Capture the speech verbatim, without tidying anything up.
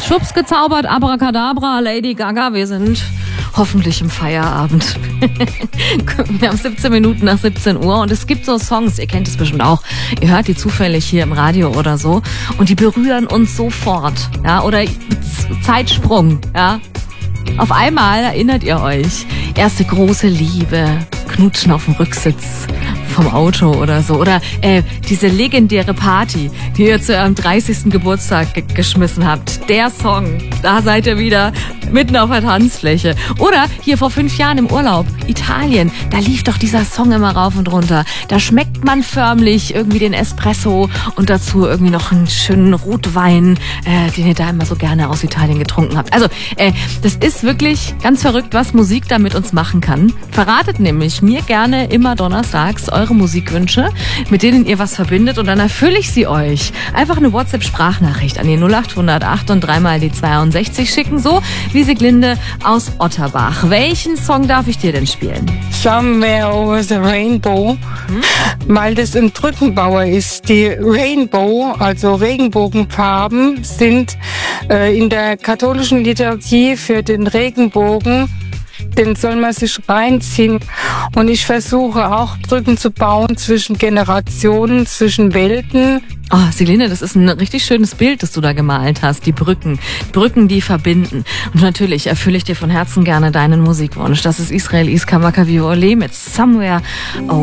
Schubs gezaubert, Abracadabra, Lady Gaga, wir sind hoffentlich im Feierabend. Wir haben siebzehn Minuten nach siebzehn Uhr und es gibt so Songs, ihr kennt es bestimmt auch, ihr hört die zufällig hier im Radio oder so und die berühren uns sofort, ja, oder Zeitsprung, ja. Auf einmal erinnert ihr euch, erste große Liebe, Knutschen auf dem Rücksitz vom Auto oder so. Oder äh, diese legendäre Party, die ihr zu eurem dreißigsten Geburtstag ge- geschmissen habt. Der Song, da seid ihr wieder mitten auf der Tanzfläche. Oder hier vor fünf Jahren im Urlaub, Italien, da lief doch dieser Song immer rauf und runter. Da schmeckt man förmlich irgendwie den Espresso und dazu irgendwie noch einen schönen Rotwein, äh, den ihr da immer so gerne aus Italien getrunken habt. Also, äh, das ist wirklich ganz verrückt, was Musik da mit uns machen kann. Verratet nämlich mir gerne immer donnerstags eure Musikwünsche, mit denen ihr was verbindet und dann erfülle ich sie euch. Einfach eine WhatsApp-Sprachnachricht an die null acht null acht und dreimal die zweiundsechzig schicken, so wie Sieglinde aus Otterbach. Welchen Song darf ich dir denn spielen? Somewhere Over the Rainbow, hm? Weil das ein Brückenbauer ist. Die Rainbow, also Regenbogenfarben, sind äh, in der katholischen Liturgie für den Regenbogen, den soll man sich reinziehen. Und ich versuche auch Brücken zu bauen zwischen Generationen, zwischen Welten. Oh, Sieglinde, das ist ein richtig schönes Bild, das du da gemalt hast. Die Brücken. Brücken, die verbinden. Und natürlich erfülle ich dir von Herzen gerne deinen Musikwunsch. Das ist Israel Iskawaka Viole mit Somewhere Over